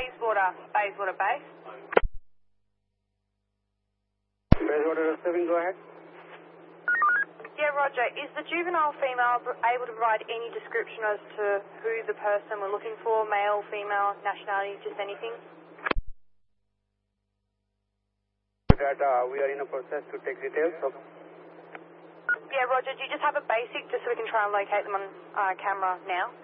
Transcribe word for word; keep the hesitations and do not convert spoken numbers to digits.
Bayswater, Bayswater base. Bayswater receiving, go ahead. Yeah, Roger. Is the juvenile female able to provide any description as to who the person we're looking for, male, female, nationality, just anything? That uh, we are in a process to take details. So. Yeah, Roger. Do you just have a basic just so we can try and locate them on uh, camera now?